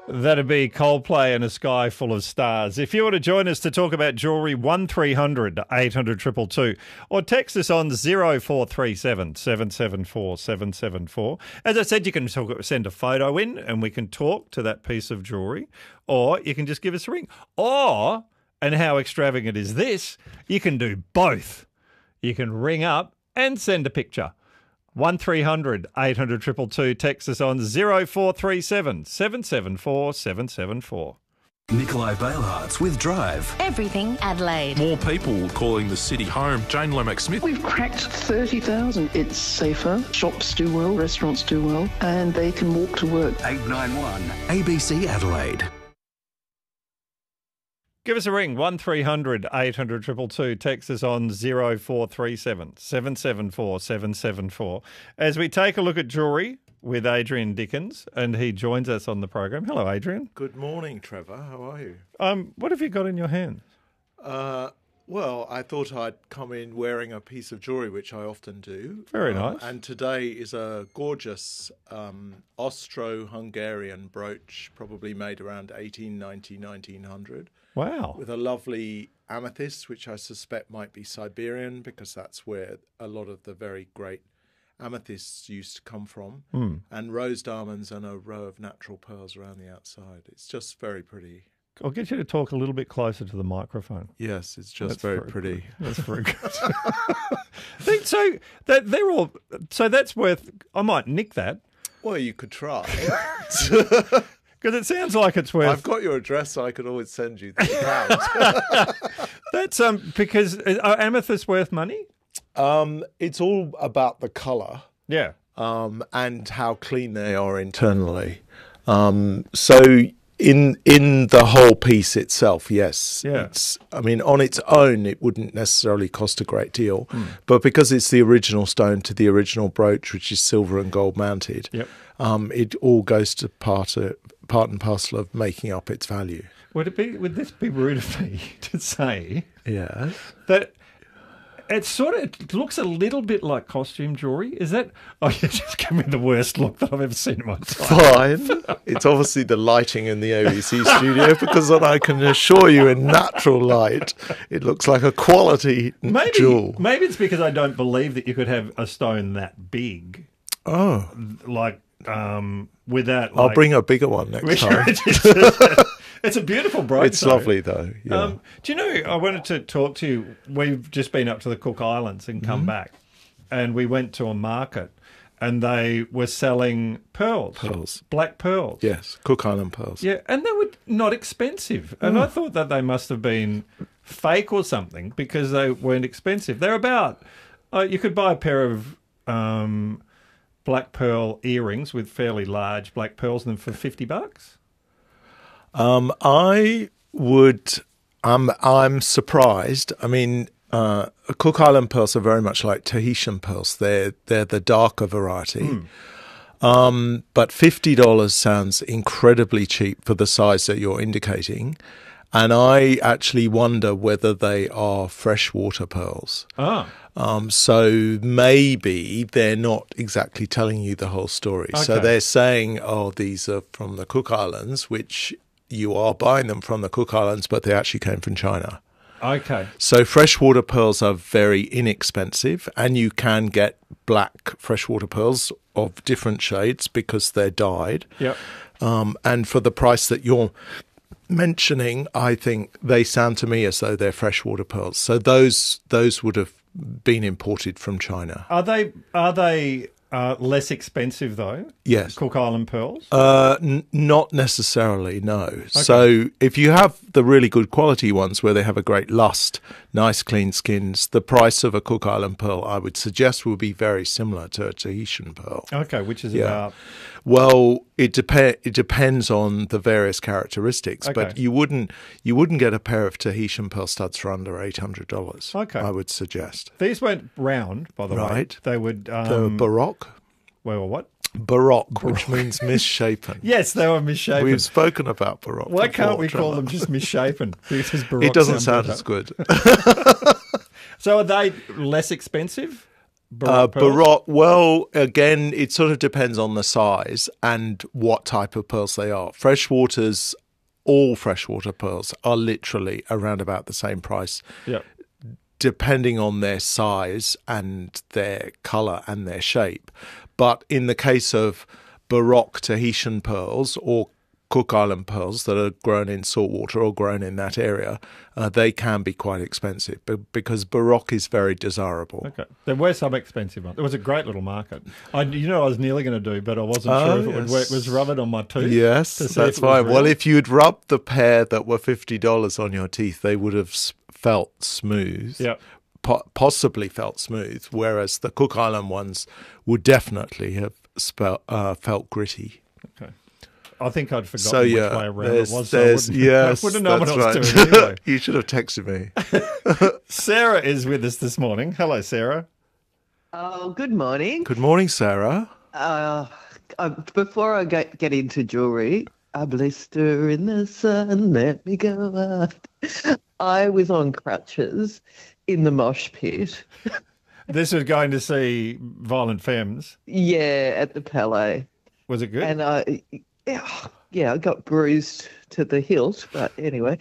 That'd be Coldplay and A Sky Full of Stars. If you want to join us to talk about jewellery, 1300 800 222, or text us on 0437 774 774. As I said, you can send a photo in and we can talk to that piece of jewellery, or you can just give us a ring. Or, and how extravagant is this, you can do both. You can ring up and send a picture. 1300 800 222. Text us on 0437 774 774. Nikolai Bailhartz with Drive. Everything Adelaide. More people calling the city home. Jane Lomax-Smith. We've cracked 30,000. It's safer. Shops do well, restaurants do well, and they can walk to work. 891 ABC Adelaide. Give us a ring, 1300 800 222. Text us on 0437 774 774. As we take a look at jewellery with Adrian Dickens, and he joins us on the program. Hello, Adrian. Good morning, Trevor. How are you? What have you got in your hand? Well, I thought I'd come in wearing a piece of jewellery, which I often do. Very nice. And today is a gorgeous Austro-Hungarian brooch, probably made around 1890, 1900. Wow. With a lovely amethyst, which I suspect might be Siberian, because that's where a lot of the very great amethysts used to come from. And rose diamonds and a row of natural pearls around the outside. It's just very pretty. I'll get you to talk a little bit closer to the microphone. Yes, it's just very pretty. That's very good. So that's worth. I might nick that. Well, you could try. Because it sounds like it's worth. I've got your address, so I could always send you the account. That's because are amethysts worth money? It's all about the colour, Yeah. and how clean they are internally. So in the whole piece itself, yes. Yeah. I mean, on its own, it wouldn't necessarily cost a great deal, but because it's the original stone to the original brooch, which is silver and gold mounted, Yep. It all goes to part and parcel of making up its value. Would this be rude of me to say Yes. that it looks a little bit like costume jewellery? Is that? Oh, you just gave me the worst look that I've ever seen in my life. Fine. It's obviously the lighting in the ABC studio, because I can assure you in natural light, it looks like a quality jewel. Maybe it's because I don't believe that you could have a stone that big. Oh. Like, without. I'll bring a bigger one next time. It's a beautiful brooch. It's lovely, though. Yeah. Do you know, I wanted to talk to you. We've just been up to the Cook Islands and come back, and we went to a market, and they were selling pearls. Black pearls. Yes, Cook Island pearls. Yeah, and they were not expensive. And I thought that they must have been fake or something, because they weren't expensive. They're about, you could buy a pair of black pearl earrings with fairly large black pearls in them for $50. I'm surprised. I mean, Cook Island pearls are very much like Tahitian pearls. They're the darker variety. But $50 sounds incredibly cheap for the size that you're indicating. And I actually wonder whether they are freshwater pearls. So maybe they're not exactly telling you the whole story. Okay. So they're saying, oh, these are from the Cook Islands, which you are buying them from the Cook Islands, but they actually came from China. Okay. So freshwater pearls are very inexpensive, and you can get black freshwater pearls of different shades because they're dyed. Yep. And for the price that you're mentioning, I think they sound to me as though they're freshwater pearls. So those would have been imported from China. Are they less expensive though? Yes. Cook Island pearls? Not necessarily, no. Okay. So if you have the really good quality ones where they have a great lust, nice clean skins, the price of a Cook Island pearl, I would suggest, will be very similar to a Tahitian pearl. Okay, which is about... Well, it depends on the various characteristics, Okay. but you wouldn't get a pair of Tahitian pearl studs for under $800. Okay. I would suggest. These weren't round, by the way. Right. They would... They were baroque. Well, what? Baroque, which means misshapen. Yes, they were misshapen. We've spoken about baroque. Why can't before, we call them just misshapen? Because baroque it doesn't sound better. as good. So are they less expensive? Baroque pearls? Baroque, well, again, it sort of depends on the size and what type of pearls they are. Freshwaters, all freshwater pearls are literally around about the same price, Yeah. depending on their size and their colour and their shape. But in the case of Baroque Tahitian pearls or Cook Island pearls that are grown in saltwater or grown in that area, they can be quite expensive because Baroque is very desirable. Okay. There were some expensive ones. It was a great little market. I was nearly going to do, but I wasn't sure if it would work. Was rub it on my tooth. Yes, to see that's if it was fine. Well, real. if you'd rubbed the pair that were $50 on your teeth, they would have felt smooth. Yeah. Possibly felt smooth, whereas the Cook Island ones would definitely have felt gritty. Okay. I think I'd forgotten So which yeah, way around it was. there's So yes, I wouldn't know what that's I was right. doing anyway. You should have texted me. Sarah is with us this morning. Hello, Sarah. Oh, good morning. Good morning, Sarah. Before I get into jewelry, a blister in the sun, let me go out. I was on crutches in the mosh pit. This was going to see Violent Femmes. Yeah, at the Palais. Was it good? And I got bruised to the hilt, but anyway.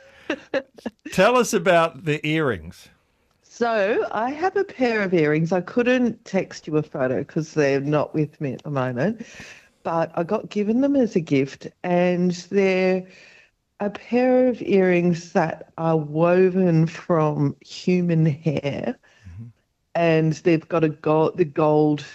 Tell us about the earrings. So I have a pair of earrings. I couldn't text you a photo because they're not with me at the moment, but I got given them as a gift, and they're a pair of earrings that are woven from human hair, and they've got the gold,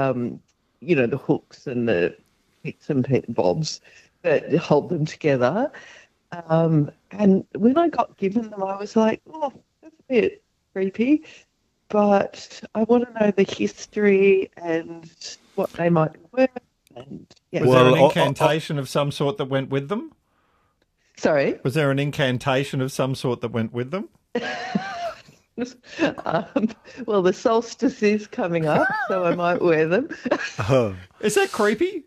the hooks and the bits and bobs that hold them together. And when I got given them, I was like, oh, that's a bit creepy, but I want to know the history and what they might be worth. And yeah. Was there an incantation of some sort that went with them? Sorry? Was there an incantation of some sort that went with them? Well, the solstice is coming up, so I might wear them. Is that creepy?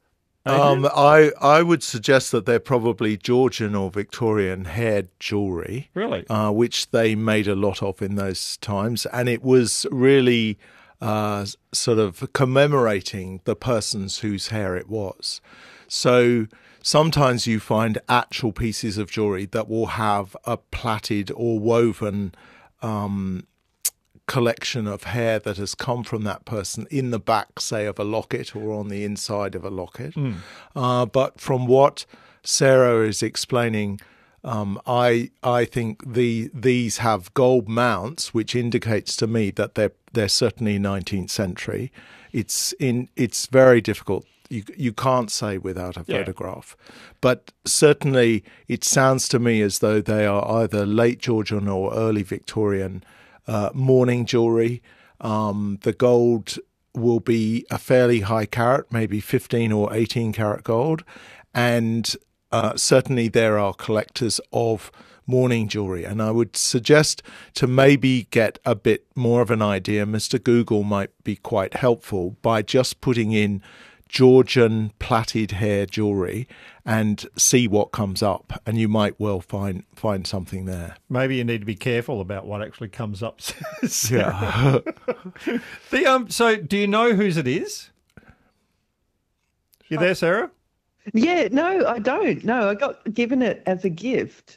I would suggest that they're probably Georgian or Victorian haired jewellery. Really? Which they made a lot of in those times. And it was really sort of commemorating the persons whose hair it was. So sometimes you find actual pieces of jewellery that will have a plaited or woven collection of hair that has come from that person in the back, say, of a locket or on the inside of a locket. But from what Sarah is explaining, I think these have gold mounts, which indicates to me that they're certainly 19th century. It's very difficult. You can't say without a photograph, but certainly it sounds to me as though they are either late Georgian or early Victorian mourning jewellery. The gold will be a fairly high carat, maybe 15 or 18 carat gold, and certainly there are collectors of mourning jewellery. And I would suggest to maybe get a bit more of an idea. Mr. Google might be quite helpful by just putting in Georgian plaited hair jewellery and see what comes up, and you might well find something there. Maybe you need to be careful about what actually comes up. Yeah. So do you know whose it is? You there, Sarah? Yeah, no, I don't. No, I got given it as a gift.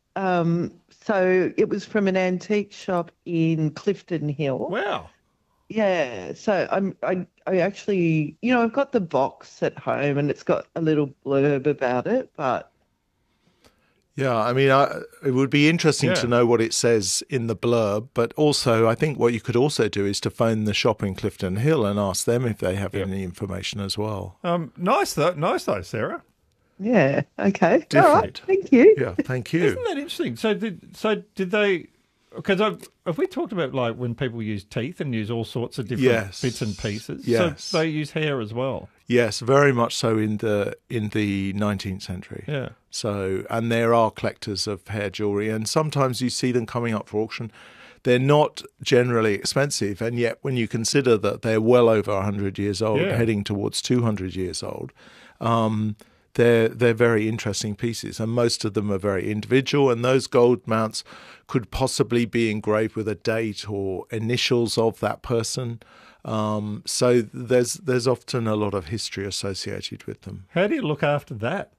So it was from an antique shop in Clifton Hill. Wow. Yeah, so I actually, I've got the box at home and it's got a little blurb about it, but Yeah, I mean, it would be interesting to know what it says in the blurb, but also I think what you could also do is to phone the shop in Clifton Hill and ask them if they have any information as well. Nice though, Sarah. yeah, okay. Different. All right, thank you. Yeah, thank you. Isn't that interesting? So did they? Because have we talked about like when people use teeth and use all sorts of different bits and pieces? Yes. So they use hair as well. Yes, very much so in the 19th century. Yeah. So, and there are collectors of hair jewellery, and sometimes you see them coming up for auction. They're not generally expensive, and yet when you consider that they're well over 100 years old, heading towards 200 years old, they're very interesting pieces, and most of them are very individual. And those gold mounts could possibly be engraved with a date or initials of that person. So there's often a lot of history associated with them. How do you look after that?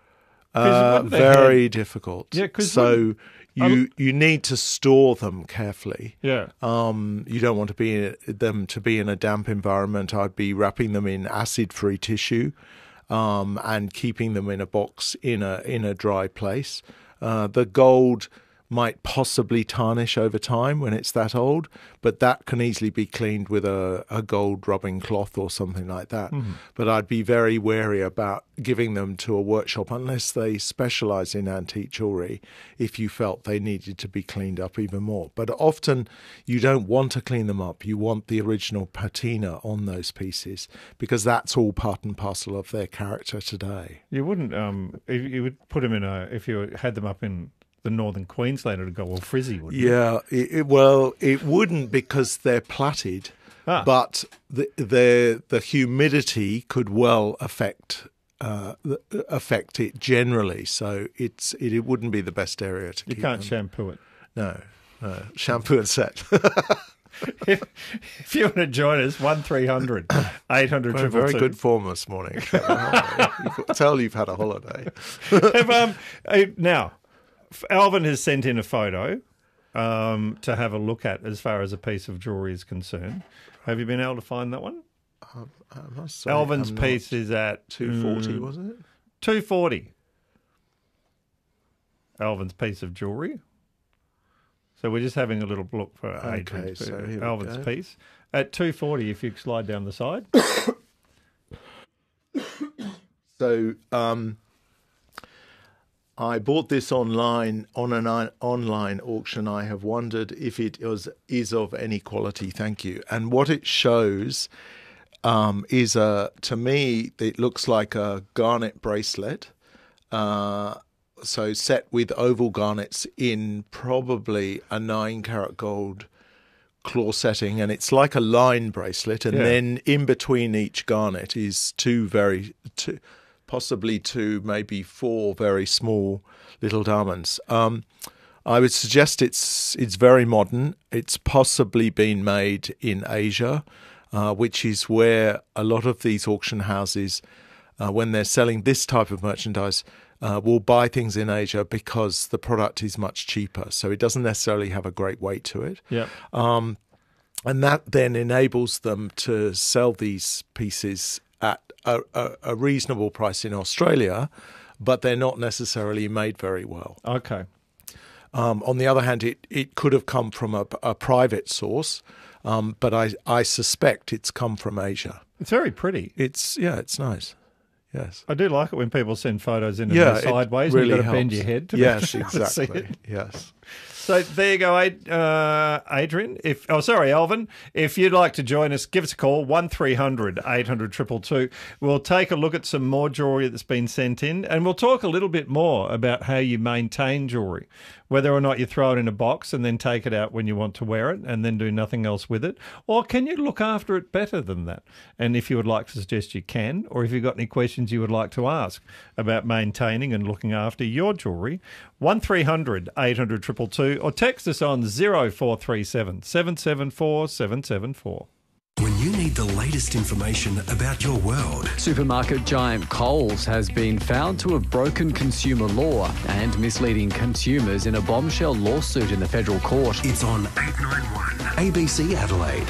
Very difficult. Yeah, so you need to store them carefully. Yeah. You don't want them to be in a damp environment. I'd be wrapping them in acid-free tissue, and keeping them in a box in a dry place. The gold might possibly tarnish over time when it's that old, but that can easily be cleaned with a gold rubbing cloth or something like that. Mm-hmm. But I'd be very wary about giving them to a workshop unless they specialise in antique jewellery, if you felt they needed to be cleaned up even more. But often you don't want to clean them up. You want the original patina on those pieces, because that's all part and parcel of their character today. You wouldn't, you would put them if you had them up in the northern Queensland, it'd go all frizzy, wouldn't it? Yeah, it wouldn't, because they're plaited, but the humidity could well affect it generally. So it wouldn't be the best area to keep. You can't them. shampoo it. No, shampoo and set. If you want to join us, 1300 800 We're in very good form this morning. You can tell you've had a holiday. Now, Alvin has sent in a photo to have a look at as far as a piece of jewellery is concerned. Have you been able to find that one? I must say, Alvin's piece is at 240, wasn't it? 240. Alvin's piece of jewellery. So we're just having a little look for Alvin's piece. At 240, if you slide down the side. So I bought this online on an online auction. I have wondered if it is of any quality. Thank you. And what it shows is to me, it looks like a garnet bracelet. So set with oval garnets in probably a 9-carat gold claw setting, and it's like a line bracelet, and then in between each garnet is possibly two, maybe four very small little diamonds. I would suggest it's very modern. It's possibly been made in Asia, which is where a lot of these auction houses, when they're selling this type of merchandise, will buy things in Asia because the product is much cheaper. So it doesn't necessarily have a great weight to it. Yeah. And that then enables them to sell these pieces at a reasonable price in Australia, but they're not necessarily made very well. Okay. On the other hand, it could have come from a private source, but I suspect it's come from Asia. It's very pretty. It's nice. Yes. I do like it when people send photos in and sideways. Really You've got to bend your head to exactly. see it. Yes. So there you go, Adrian. Alvin. If you'd like to join us, give us a call, 1300 800 222. We'll take a look at some more jewellery that's been sent in, and we'll talk a little bit more about how you maintain jewellery, whether or not you throw it in a box and then take it out when you want to wear it and then do nothing else with it, or can you look after it better than that? And if you would like to suggest you can, or if you've got any questions you would like to ask about maintaining and looking after your jewellery, 1300 800 222, or text us on 0437 774 774. When you need the latest information about your world. Supermarket giant Coles has been found to have broken consumer law and misleading consumers in a bombshell lawsuit in the federal court. It's on 891 ABC Adelaide.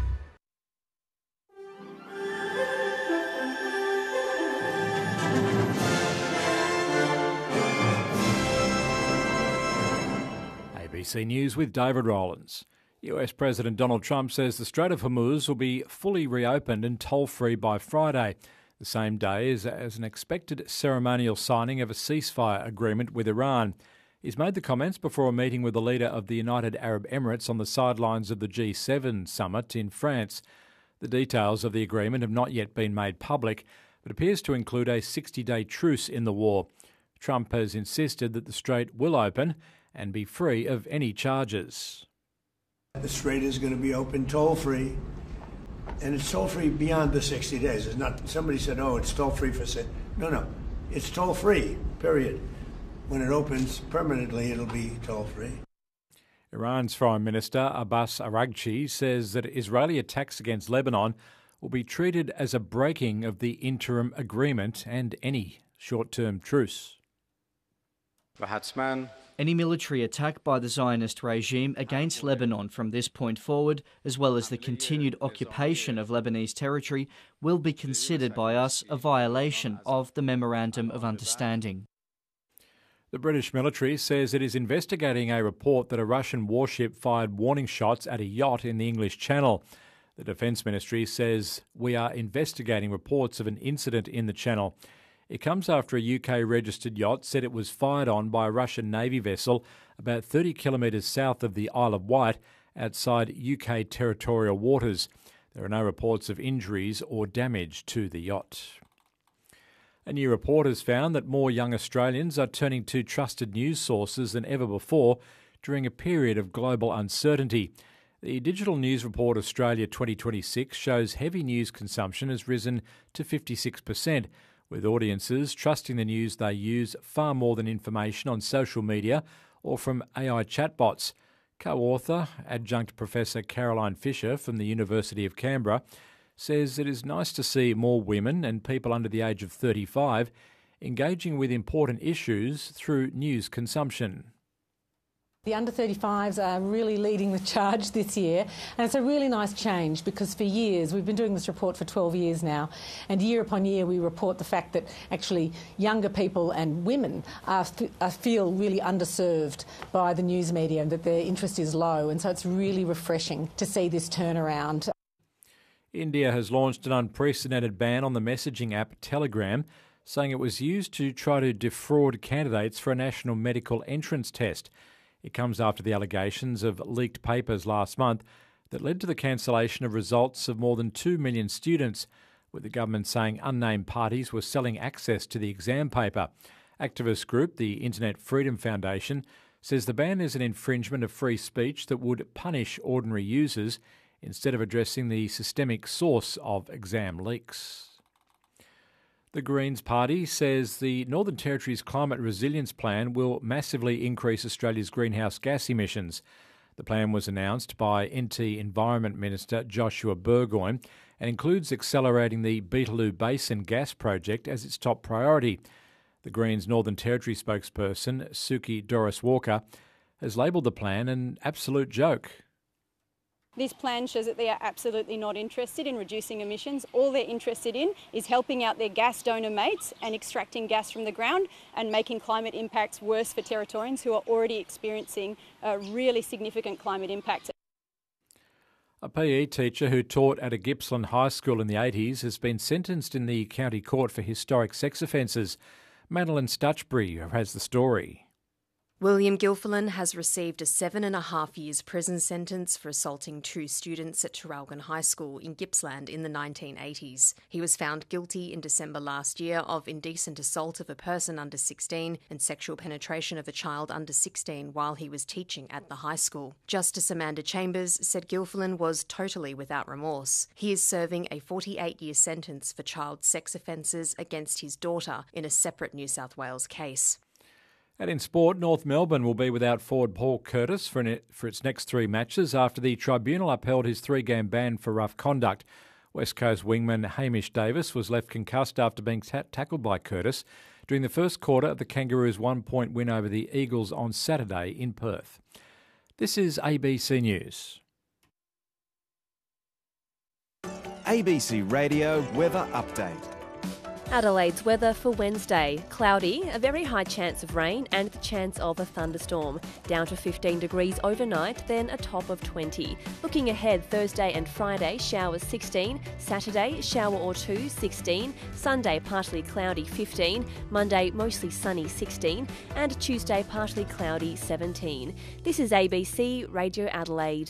ABC News with David Rowlands. US President Donald Trump says the Strait of Hormuz will be fully reopened and toll-free by Friday, the same day as an expected ceremonial signing of a ceasefire agreement with Iran. He's made the comments before a meeting with the leader of the United Arab Emirates on the sidelines of the G7 summit in France. The details of the agreement have not yet been made public, but appears to include a 60-day truce in the war. Trump has insisted that the strait will open and be free of any charges. The strait is going to be open toll-free, and it's toll-free beyond the 60 days. It's not, somebody said, oh, it's toll-free for... No. it's toll-free, period. When it opens permanently, it'll be toll-free. Iran's Foreign Minister Abbas Araghchi says that Israeli attacks against Lebanon will be treated as a breaking of the interim agreement and any short-term truce. Any military attack by the Zionist regime against Lebanon from this point forward, as well as the continued occupation of Lebanese territory, will be considered by us a violation of the Memorandum of Understanding. The British military says it is investigating a report that a Russian warship fired warning shots at a yacht in the English Channel. The Defence Ministry says we are investigating reports of an incident in the Channel. It comes after a UK-registered yacht said it was fired on by a Russian Navy vessel about 30 kilometres south of the Isle of Wight, outside UK territorial waters. There are no reports of injuries or damage to the yacht. A new report has found that more young Australians are turning to trusted news sources than ever before during a period of global uncertainty. The Digital News Report Australia 2026 shows heavy news consumption has risen to 56%, with audiences trusting the news they use far more than information on social media or from AI chatbots. Co-author, adjunct Professor Caroline Fisher from the University of Canberra, says it is nice to see more women and people under the age of 35 engaging with important issues through news consumption. The under 35s are really leading the charge this year, and it's a really nice change because for years, we've been doing this report for 12 years now, and year upon year we report the fact that actually younger people and women feel really underserved by the news media and that their interest is low, and so it's really refreshing to see this turnaround. India has launched an unprecedented ban on the messaging app Telegram, saying it was used to try to defraud candidates for a national medical entrance test. It comes after the allegations of leaked papers last month that led to the cancellation of results of more than 2 million students, with the government saying unnamed parties were selling access to the exam paper. Activist group, the Internet Freedom Foundation, says the ban is an infringement of free speech that would punish ordinary users instead of addressing the systemic source of exam leaks. The Greens Party says the Northern Territory's climate resilience plan will massively increase Australia's greenhouse gas emissions. The plan was announced by NT Environment Minister Joshua Burgoyne and includes accelerating the Beetaloo Basin gas project as its top priority. The Greens Northern Territory spokesperson, Suki Doris Walker, has labelled the plan an absolute joke. This plan shows that they are absolutely not interested in reducing emissions. All they're interested in is helping out their gas donor mates and extracting gas from the ground and making climate impacts worse for Territorians who are already experiencing really significant climate impacts. A PE teacher who taught at a Gippsland high school in the 80s has been sentenced in the county court for historic sex offences. Madeline Stutchbury has the story. William Gilfillan has received a 7.5 years prison sentence for assaulting 2 students at Traralgon High School in Gippsland in the 1980s. He was found guilty in December last year of indecent assault of a person under 16 and sexual penetration of a child under 16 while he was teaching at the high school. Justice Amanda Chambers said Gilfillan was totally without remorse. He is serving a 48-year sentence for child sex offences against his daughter in a separate New South Wales case. And in sport, North Melbourne will be without forward Paul Curtis for its next 3 matches after the tribunal upheld his 3-game ban for rough conduct. West Coast wingman Hamish Davis was left concussed after being tackled by Curtis during the first quarter of the Kangaroos' 1-point win over the Eagles on Saturday in Perth. This is ABC News. ABC Radio Weather Update. Adelaide's weather for Wednesday. Cloudy, a very high chance of rain and the chance of a thunderstorm. Down to 15 degrees overnight, then a top of 20. Looking ahead, Thursday and Friday, showers 16. Saturday, shower or 2, 16. Sunday, partly cloudy, 15. Monday, mostly sunny, 16. And Tuesday, partly cloudy, 17. This is ABC Radio Adelaide.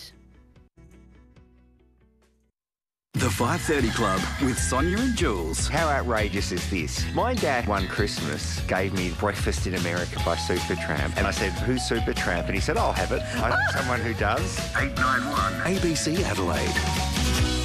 The 5:30 Club with Sonia and Jules. How outrageous is this? My dad one Christmas gave me Breakfast in America by Supertramp. And I said, who's Supertramp? And he said, I'll have it. I know someone who does. 891 ABC Adelaide.